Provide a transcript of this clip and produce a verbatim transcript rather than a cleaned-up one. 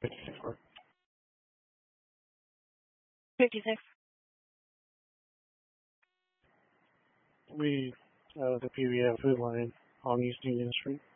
fifty-six. We, uh, the P B F food line on East Union Street.